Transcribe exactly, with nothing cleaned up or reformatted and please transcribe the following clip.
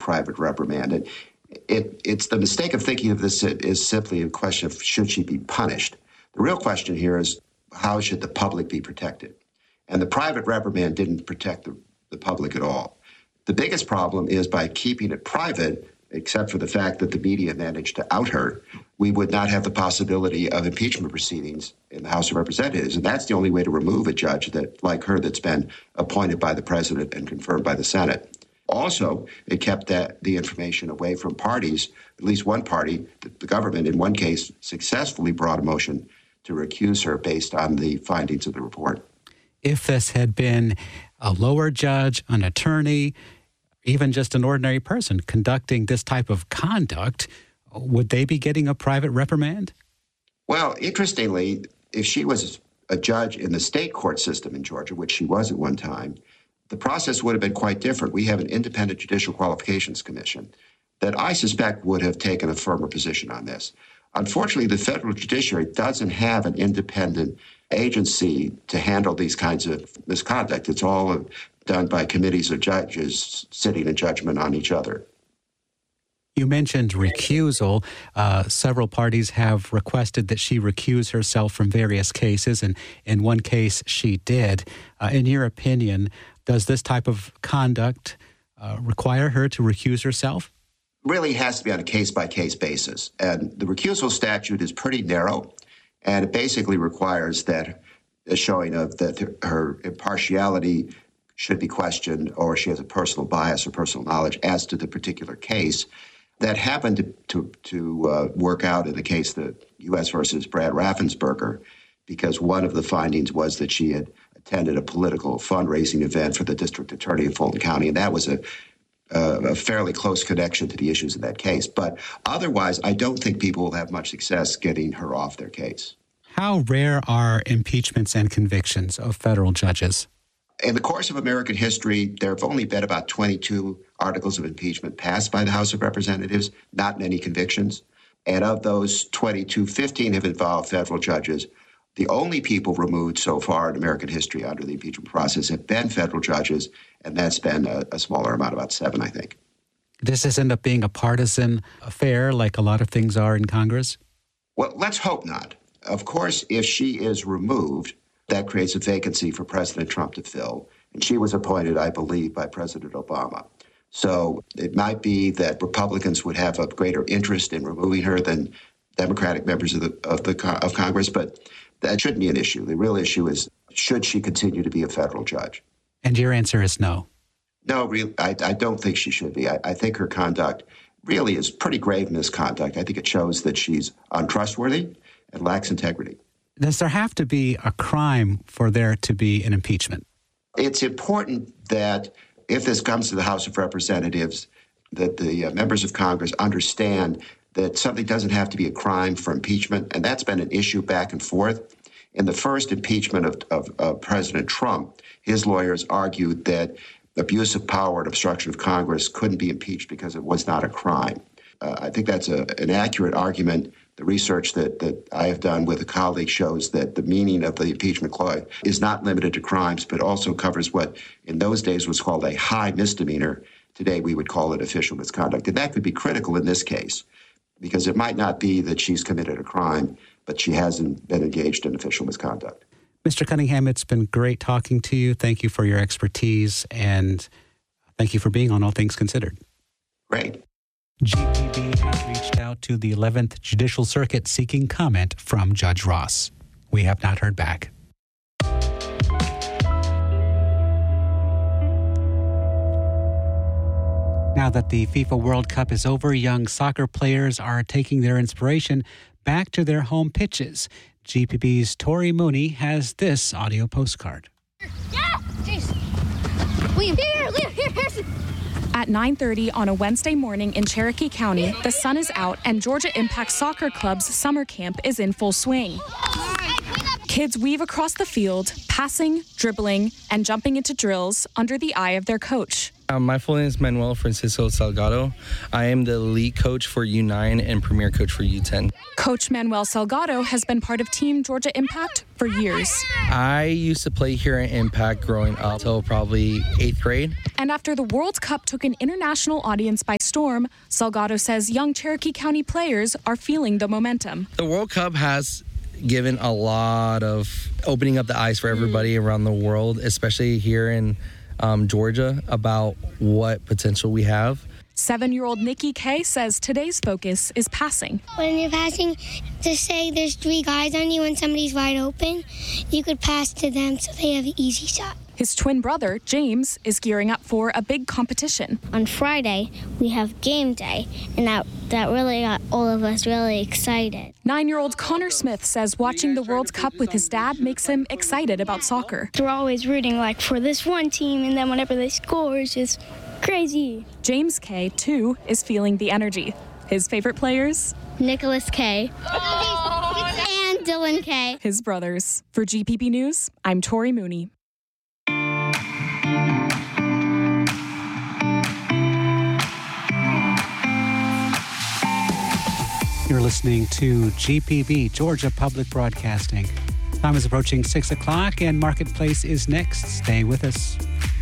private reprimand. And it, it's the mistake of thinking of this is simply a question of should she be punished. The real question here is how should the public be protected? And the private reprimand didn't protect the, the public at all. The biggest problem is by keeping it private, except for the fact that the media managed to out her, we would not have the possibility of impeachment proceedings in the House of Representatives. And that's the only way to remove a judge that, like her, that's been appointed by the president and confirmed by the Senate. Also, it kept that, the information away from parties. At least one party, the, the government, in one case, successfully brought a motion to recuse her based on the findings of the report. If this had been a lower judge, an attorney, even just an ordinary person conducting this type of conduct, would they be getting a private reprimand? Well, interestingly, if she was a judge in the state court system in Georgia, which she was at one time, the process would have been quite different. We have an independent judicial qualifications commission that I suspect would have taken a firmer position on this. Unfortunately, the federal judiciary doesn't have an independent agency to handle these kinds of misconduct. It's all done by committees of judges sitting in judgment on each other. You mentioned recusal. Uh, several parties have requested that she recuse herself from various cases, and in one case she did. Uh, in your opinion, does this type of conduct uh, require her to recuse herself? Really has to be on a case-by-case basis. And the recusal statute is pretty narrow, and it basically requires that a showing of that her impartiality should be questioned, or she has a personal bias or personal knowledge as to the particular case. That happened to to, to uh, work out in the case, the U S versus Brad Raffensperger, because one of the findings was that she had attended a political fundraising event for the district attorney of Fulton County, and that was a Uh, a fairly close connection to the issues in that case. But otherwise, I don't think people will have much success getting her off their case. How rare are impeachments and convictions of federal judges? In the course of American history, there have only been about twenty-two articles of impeachment passed by the House of Representatives, not many convictions. And of those twenty-two, fifteen have involved federal judges. The only people removed so far in American history under the impeachment process have been federal judges, and that's been a, a smaller amount, about seven, I think. Does this end up being a partisan affair like a lot of things are in Congress? Well, let's hope not. Of course, if she is removed, that creates a vacancy for President Trump to fill. And she was appointed, I believe, by President Obama. So it might be that Republicans would have a greater interest in removing her than Democratic members of the of the of Congress, but that shouldn't be an issue. The real issue is, should she continue to be a federal judge? And your answer is no. No, really, I, I don't think she should be. I, I think her conduct really is pretty grave misconduct. I think it shows that she's untrustworthy and lacks integrity. Does there have to be a crime for there to be an impeachment? It's important that if this comes to the House of Representatives, that the uh, members of Congress understand that something doesn't have to be a crime for impeachment, and that's been an issue back and forth. In the first impeachment of, of, of President Trump, his lawyers argued that abuse of power and obstruction of Congress couldn't be impeached because it was not a crime. Uh, I think that's a, an accurate argument. The research that, that I have done with a colleague shows that the meaning of the impeachment clause is not limited to crimes, but also covers what in those days was called a high misdemeanor. Today we would call it official misconduct. And that could be critical in this case, because it might not be that she's committed a crime, but she hasn't been engaged in official misconduct. Mister Cunningham, it's been great talking to you. Thank you for your expertise, and thank you for being on All Things Considered. Great. G P B has reached out to the eleventh Judicial Circuit seeking comment from Judge Ross. We have not heard back. Now that the FIFA World Cup is over, young soccer players are taking their inspiration back to their home pitches. G P B's Tori Mooney has this audio postcard. Yeah! Jeez. William, here, here, here, Harrison. At nine thirty on a Wednesday morning in Cherokee County, the sun is out and Georgia Impact Soccer Club's summer camp is in full swing. Kids weave across the field, passing, dribbling, and jumping into drills under the eye of their coach. Um, my full name is Manuel Francisco Salgado. I am the lead coach for U nine and premier coach for U ten. Coach Manuel Salgado has been part of Team Georgia Impact for years. I used to play here at Impact growing up until probably eighth grade. And after the World Cup took an international audience by storm, Salgado says young Cherokee County players are feeling the momentum. The World Cup has given a lot of opening up the eyes for everybody mm. around the world, especially here in um, Georgia, about what potential we have. Seven-year-old Nikki Kay says today's focus is passing. When you're passing, just say there's three guys on you and somebody's wide open, you could pass to them so they have an easy shot. His twin brother, James, is gearing up for a big competition. On Friday, we have game day, and that, that really got all of us really excited. Nine-year-old Connor Smith says watching the World Cup with his dad makes him excited about soccer. We're always rooting like for this one team, and then whenever they score, it's just crazy. James Kay, too, is feeling the energy. His favorite players? Nicholas Kay and Dylan Kay. His brothers. For G P B News, I'm Tori Mooney. You're listening to G P B, Georgia Public Broadcasting. Time is approaching six o'clock and Marketplace is next. Stay with us.